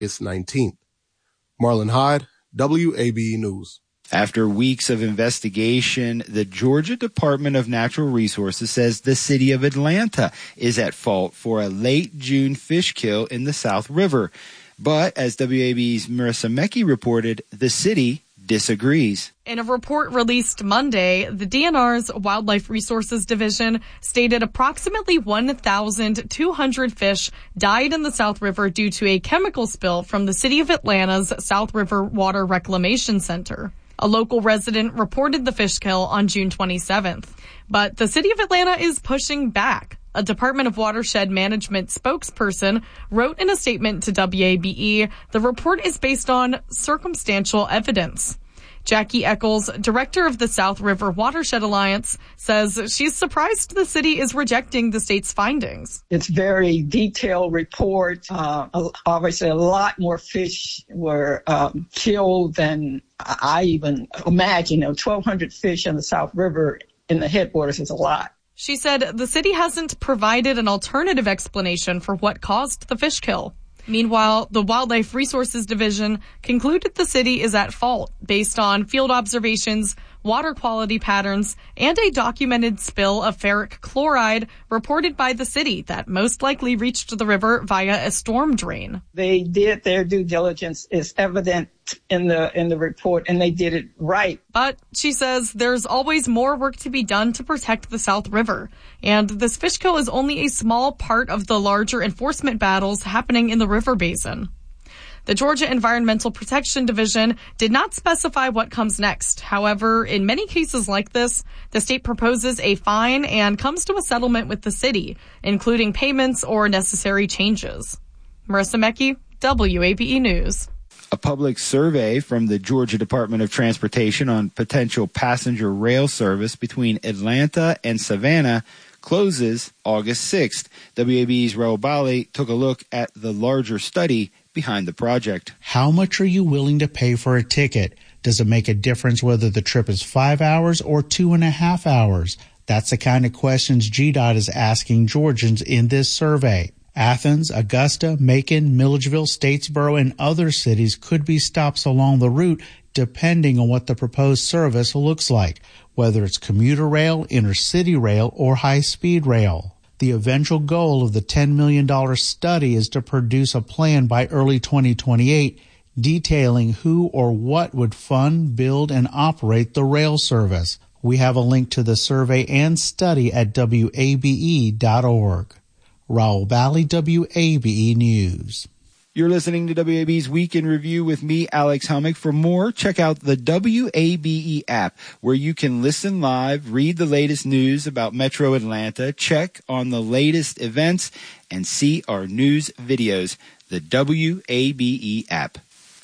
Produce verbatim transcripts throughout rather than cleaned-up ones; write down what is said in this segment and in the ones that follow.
August nineteenth. Marlon Hyde, W A B E News. After weeks of investigation, the Georgia Department of Natural Resources says the city of Atlanta is at fault for a late June fish kill in the South River. But as W A B E's Marissa Mecki reported, the city disagrees. In a report released Monday, the D N R's Wildlife Resources Division stated approximately one thousand two hundred fish died in the South River due to a chemical spill from the city of Atlanta's South River Water Reclamation Center. A local resident reported the fish kill on June twenty-seventh. But the city of Atlanta is pushing back. A Department of Watershed Management spokesperson wrote in a statement to W A B E, the report is based on circumstantial evidence. Jackie Eccles, director of the South River Watershed Alliance, says she's surprised the city is rejecting the state's findings. It's a very detailed report. Uh, obviously, a lot more fish were um, killed than I even imagined. You know, twelve hundred fish in the South River in the headwaters is a lot. She said the city hasn't provided an alternative explanation for what caused the fish kill. Meanwhile, the Wildlife Resources Division concluded the city is at fault based on field observations, water quality patterns, and a documented spill of ferric chloride reported by the city that most likely reached the river via a storm drain. They did their due diligence. It's evident in the in the report, and they did it right. But she says there's always more work to be done to protect the South River, and this fish kill is only a small part of the larger enforcement battles happening in the river basin. The Georgia Environmental Protection Division did not specify what comes next. However, in many cases like this, the state proposes a fine and comes to a settlement with the city, including payments or necessary changes. Marissa Mecki, W A B E News. A public survey from the Georgia Department of Transportation on potential passenger rail service between Atlanta and Savannah closes August sixth. W A B E's Raul Bali took a look at the larger study behind the project. How much are you willing to pay for a ticket? Does it make a difference whether the trip is five hours or two and a half hours? That's the kind of questions G DOT is asking Georgians in this survey. Athens, Augusta, Macon, Milledgeville, Statesboro, and other cities could be stops along the route depending on what the proposed service looks like, whether it's commuter rail, intercity rail, or high-speed rail. The eventual goal of the ten million dollars study is to produce a plan by early twenty twenty-eight detailing who or what would fund, build, and operate the rail service. We have a link to the survey and study at W A B E dot org. Raul Bali, W A B E News. You're listening to W A B E's Week in Review with me, Alex Helmick. For more, check out the W A B E app, where you can listen live, read the latest news about Metro Atlanta, check on the latest events, and see our news videos. The W A B E app.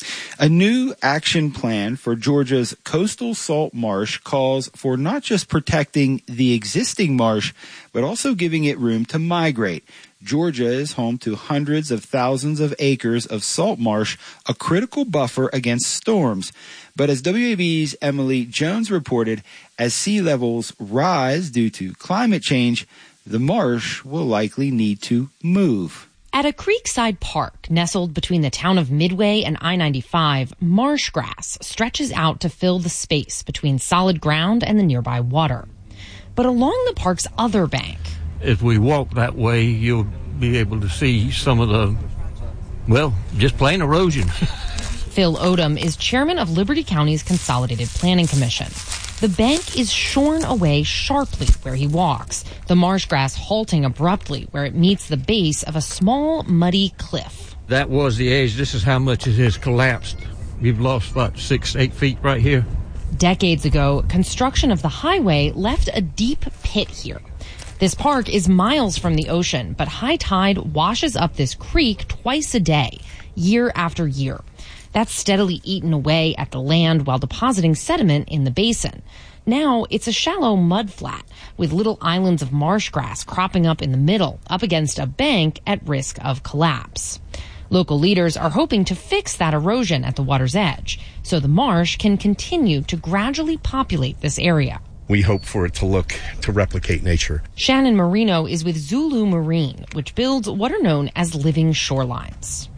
A new action plan for Georgia's coastal salt marsh calls for not just protecting the existing marsh, but also giving it room to migrate. Georgia is home to hundreds of thousands of acres of salt marsh, a critical buffer against storms. But as W A B E's Emily Jones reported, as sea levels rise due to climate change, the marsh will likely need to move. At a creekside park nestled between the town of Midway and I ninety-five, marsh grass stretches out to fill the space between solid ground and the nearby water. But along the park's other bank, if we walk that way, you'll be able to see some of the, well, just plain erosion. Phil Odom is chairman of Liberty County's Consolidated Planning Commission. The bank is shorn away sharply where he walks, the marsh grass halting abruptly where it meets the base of a small, muddy cliff. That was the edge. This is how much it has collapsed. We've lost about six, eight feet right here. Decades ago, construction of the highway left a deep pit here. This park is miles from the ocean, but high tide washes up this creek twice a day, year after year. That's steadily eaten away at the land while depositing sediment in the basin. Now it's a shallow mud flat with little islands of marsh grass cropping up in the middle, up against a bank at risk of collapse. Local leaders are hoping to fix that erosion at the water's edge, so the marsh can continue to gradually populate this area. We hope for it to look to replicate nature. Shannon Marino is with Zulu Marine, which builds what are known as living shorelines.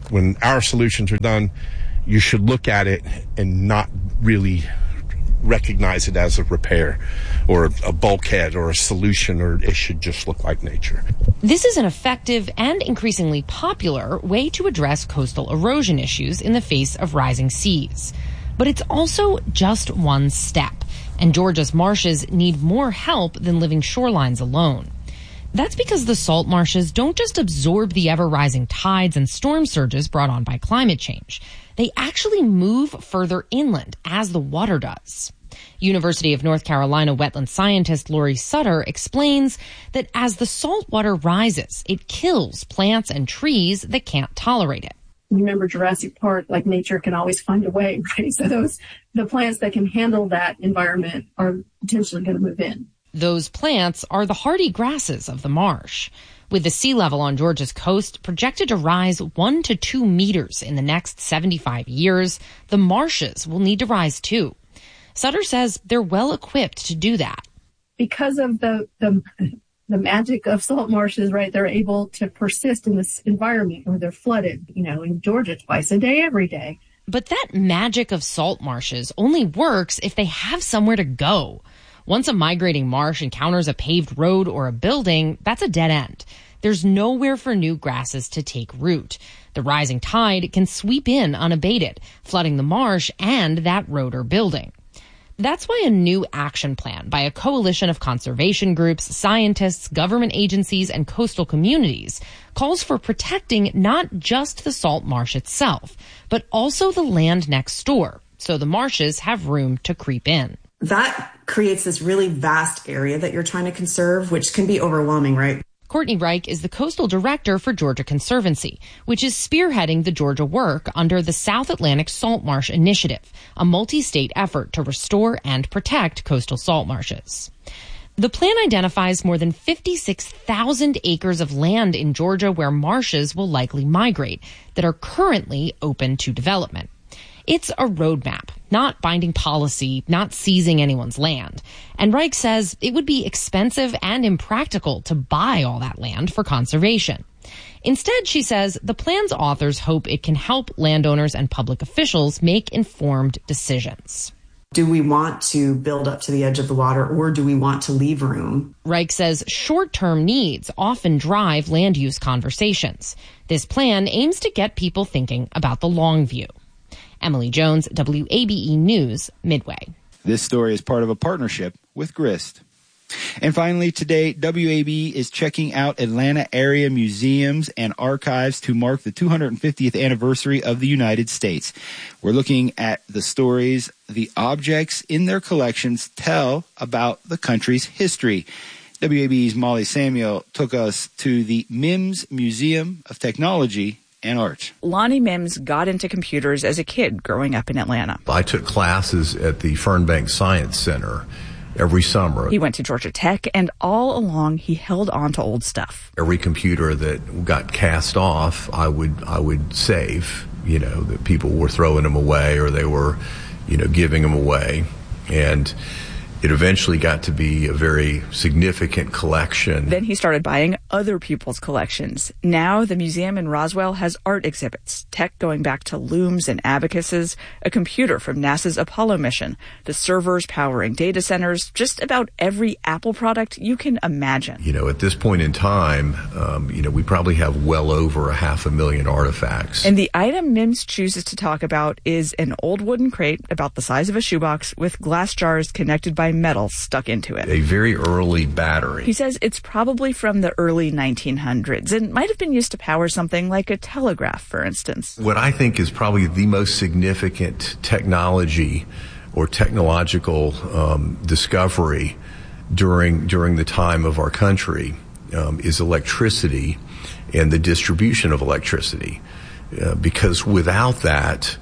When our solutions are done, you should look at it and not really recognize it as a repair or a bulkhead or a solution, or it should just look like nature. This is an effective and increasingly popular way to address coastal erosion issues in the face of rising seas. But it's also just one step, and Georgia's marshes need more help than living shorelines alone. That's because the salt marshes don't just absorb the ever-rising tides and storm surges brought on by climate change. They actually move further inland as the water does. University of North Carolina wetland scientist Lori Sutter explains that as the salt water rises, it kills plants and trees that can't tolerate it. Remember Jurassic Park, like nature can always find a way, right? So those, the plants that can handle that environment are potentially going to move in. Those plants are the hardy grasses of the marsh. With the sea level on Georgia's coast projected to rise one to two meters in the next seventy-five years, the marshes will need to rise too. Sutter says they're well equipped to do that. Because of the, the, the magic of salt marshes, right, they're able to persist in this environment where they're flooded, you know, in Georgia twice a day, every day. But that magic of salt marshes only works if they have somewhere to go. Once a migrating marsh encounters a paved road or a building, that's a dead end. There's nowhere for new grasses to take root. The rising tide can sweep in unabated, flooding the marsh and that road or building. That's why a new action plan by a coalition of conservation groups, scientists, government agencies, and coastal communities calls for protecting not just the salt marsh itself, but also the land next door, so the marshes have room to creep in. That creates this really vast area that you're trying to conserve, which can be overwhelming, right? Courtney Reich is the coastal director for Georgia Conservancy, which is spearheading the Georgia work under the South Atlantic Salt Marsh Initiative, a multi-state effort to restore and protect coastal salt marshes. The plan identifies more than fifty-six thousand acres of land in Georgia where marshes will likely migrate that are currently open to development. It's a roadmap, not binding policy, not seizing anyone's land. And Reich says it would be expensive and impractical to buy all that land for conservation. Instead, she says, the plan's authors hope it can help landowners and public officials make informed decisions. Do we want to build up to the edge of the water, or do we want to leave room? Reich says short-term needs often drive land use conversations. This plan aims to get people thinking about the long view. Emily Jones, W A B E News, Midway. This story is part of a partnership with Grist. And finally, today, W A B is checking out Atlanta area museums and archives to mark the two hundred fiftieth anniversary of the United States. We're looking at the stories the objects in their collections tell about the country's history. W A B's Molly Samuel took us to the Mims Museum of Technology and Art. Lonnie Mims got into computers as a kid growing up in Atlanta. I took classes at the Fernbank Science Center every summer. He went to Georgia Tech, and all along he held on to old stuff. Every computer that got cast off, I would I would save, you know, that people were throwing them away or they were, you know, giving them away. And it eventually got to be a very significant collection. Then he started buying other people's collections. Now the museum in Roswell has art exhibits, tech going back to looms and abacuses, a computer from NASA's Apollo mission, the servers powering data centers, just about every Apple product you can imagine. You know, at this point in time, um, you know, we probably have well over a half a million artifacts. And the item Mims chooses to talk about is an old wooden crate about the size of a shoebox with glass jars connected by metal stuck into it. A very early battery. He says it's probably from the early nineteen hundreds and might have been used to power something like a telegraph, for instance. What I think is probably the most significant technology or technological um, discovery during during the time of our country um, is electricity and the distribution of electricity. Uh, because without that,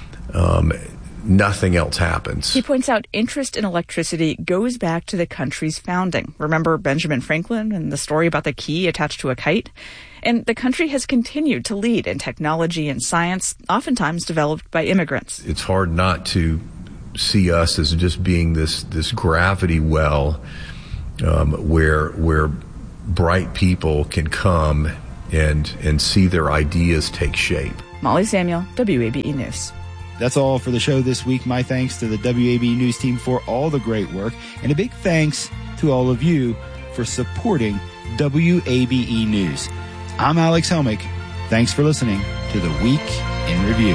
um, nothing else happens. He points out interest in electricity goes back to the country's founding. Remember Benjamin Franklin and the story about the key attached to a kite? And the country has continued to lead in technology and science, oftentimes developed by immigrants. It's hard not to see us as just being this this gravity well um, where where bright people can come and and see their ideas take shape. Molly Samuel, W A B E News. That's all for the show this week. My thanks to the W A B E News team for all the great work, and a big thanks to all of you for supporting W A B E News. I'm Alex Helmick. Thanks for listening to the Week in Review.